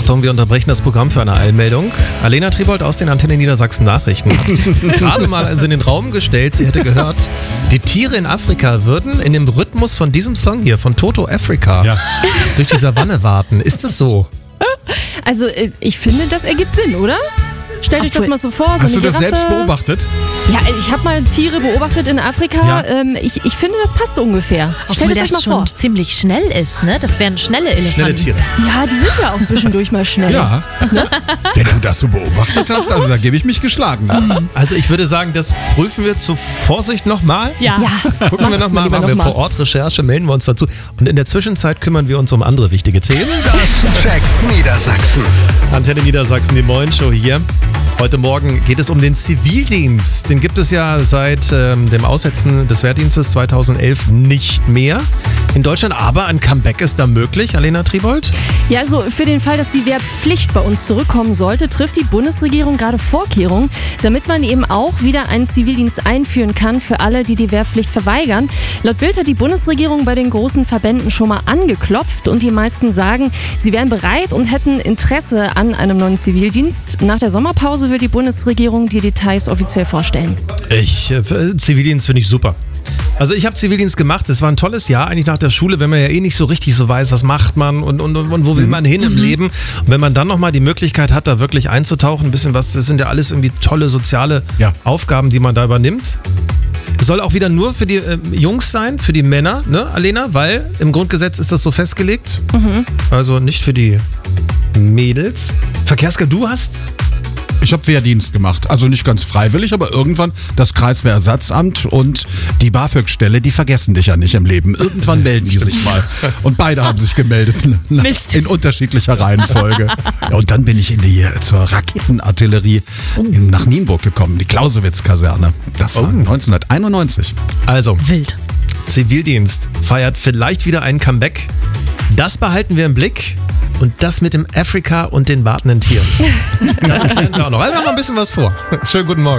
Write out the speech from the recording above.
Achtung, wir unterbrechen das Programm für eine Eilmeldung. Alena Tribold aus den Antenne Niedersachsen Nachrichten hat gerade mal also in den Raum gestellt, sie hätte gehört, die Tiere in Afrika würden in dem Rhythmus von diesem Song hier, von Toto Africa, durch die Savanne warten. Ist das so? Also ich finde, das ergibt Sinn, oder? Stellt euch das mal so vor. So Hast du eine das Giraffe. selbst beobachtet? Ja, ich habe mal Tiere beobachtet in Afrika. Ja. Ich finde, das passt ungefähr. Obwohl Stellt euch das das mal schon vor. ziemlich schnell ist, ne? Das wären schnelle Elefanten. Schnelle Tiere. Ja, die sind ja auch zwischendurch mal schnell. Ja. Wenn du das so beobachtet hast, also da gebe ich mich geschlagen. Also ich würde sagen, das prüfen wir zur Vorsicht nochmal. Ja. Gucken wir nochmal, machen wir vor Ort Recherche, melden wir uns dazu. Und in der Zwischenzeit kümmern wir uns um andere wichtige Themen. Das Check Niedersachsen. Antenne Niedersachsen, die Morgenshow hier. Heute Morgen geht es um den Zivildienst. Den gibt es ja seit dem Aussetzen des Wehrdienstes 2011 nicht mehr in Deutschland. Aber ein Comeback ist da möglich, Alena Tribold? Ja, also für den Fall, dass die Wehrpflicht bei uns zurückkommen sollte, trifft die Bundesregierung gerade Vorkehrungen, damit man eben auch wieder einen Zivildienst einführen kann für alle, die die Wehrpflicht verweigern. Laut Bild hat die Bundesregierung bei den großen Verbänden schon mal angeklopft und die meisten sagen, sie wären bereit und hätten Interesse an einem neuen Zivildienst. Nach der Sommerpause will die Bundesregierung die Details offiziell vorstellen. Zivildienst finde ich super. Also ich habe Zivildienst gemacht, es war ein tolles Jahr, eigentlich nach der Schule, wenn man ja eh nicht so richtig so weiß, was macht man und wo will man hin im Leben. Und wenn man dann nochmal die Möglichkeit hat, da wirklich einzutauchen, ein bisschen was, das sind ja alles irgendwie tolle soziale Aufgaben, die man da übernimmt. Es soll auch wieder nur für die Jungs sein, für die Männer, ne, Alena? Weil im Grundgesetz ist das so festgelegt. Also nicht für die Mädels. Verkehrska, du hast... Ich habe Wehrdienst gemacht. Also nicht ganz freiwillig, aber irgendwann das Kreiswehrersatzamt und die BAföG-Stelle, die vergessen dich ja nicht im Leben. Irgendwann melden die sich mal. Und beide haben sich gemeldet. Mist. In unterschiedlicher Reihenfolge. Ja, und dann bin ich zur Raketenartillerie nach Nienburg gekommen, die Clausewitz-Kaserne. Das war 1991. Also, Wild. Zivildienst feiert vielleicht wieder ein Comeback. Das behalten wir im Blick. Und das mit dem Afrika und den wartenden Tieren. Das klären wir auch noch. Wir haben noch ein bisschen was vor. Schönen guten Morgen.